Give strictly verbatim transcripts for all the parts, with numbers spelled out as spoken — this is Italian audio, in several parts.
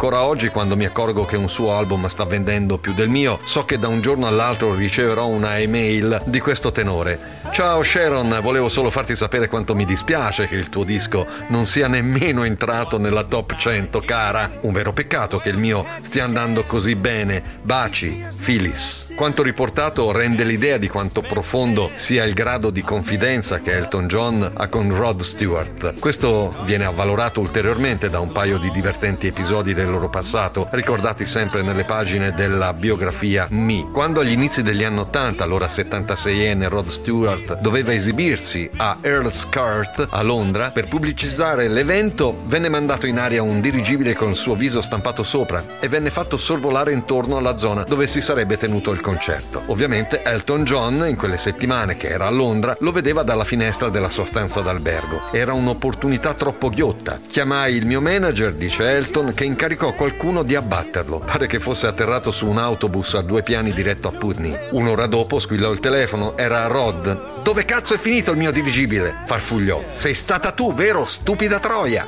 Ancora oggi, quando mi accorgo che un suo album sta vendendo più del mio, so che da un giorno all'altro riceverò una email di questo tenore: ciao Sharon, volevo solo farti sapere quanto mi dispiace che il tuo disco non sia nemmeno entrato nella top cento, cara. Un vero peccato che il mio stia andando così bene. Baci, Phyllis. Quanto riportato rende l'idea di quanto profondo sia il grado di confidenza che Elton John ha con Rod Stewart. Questo viene avvalorato ulteriormente da un paio di divertenti episodi del loro passato, ricordati sempre nelle pagine della biografia Me. Quando agli inizi degli anni ottanta, allora settantaseienne Rod Stewart doveva esibirsi a Earl's Court a Londra, per pubblicizzare l'evento venne mandato in aria un dirigibile con il suo viso stampato sopra e venne fatto sorvolare intorno alla zona dove si sarebbe tenuto il concerto. Ovviamente Elton John, in quelle settimane che era a Londra, lo vedeva dalla finestra della sua stanza d'albergo. Era un'opportunità troppo ghiotta. Chiamai il mio manager, dice Elton, che incaricò qualcuno di abbatterlo. Pare che fosse atterrato su un autobus a due piani diretto a Putney. Un'ora dopo squillò il telefono. Era Rod. Dove cazzo è finito il mio dirigibile? Farfugliò. Sei stata tu, vero, stupida troia?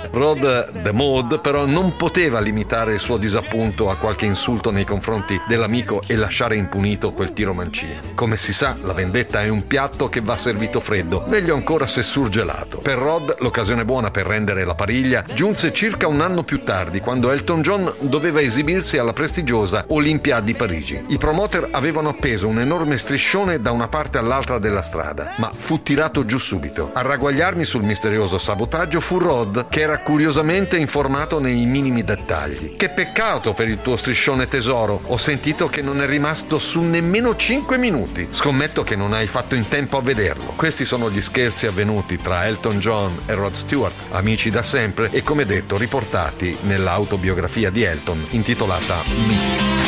Rod the Mod però non poteva limitare il suo disappunto a qualche insulto nei confronti dell'amico e lasciare impunito quel tiro mancino. Come si sa, la vendetta è un piatto che va servito freddo, meglio ancora se surgelato. Per Rod l'occasione buona per rendere la pariglia giunse circa un anno più tardi, quando Elton John doveva esibirsi alla prestigiosa Olympia di Parigi. I promoter avevano appeso un enorme striscione da una parte all'altra della strada, ma fu tirato giù subito. A ragguagliarmi sul misterioso sabotaggio fu Rod, che era curiosamente informato nei minimi dettagli. Che peccato per il tuo striscione tesoro, ho sentito che non è rimasto su nemmeno cinque minuti. Scommetto che non hai fatto in tempo a vederlo. Questi sono gli scherzi avvenuti tra Elton John e Rod Stewart, amici da sempre e, come detto, riportati nell'autobiografia di Elton intitolata Me.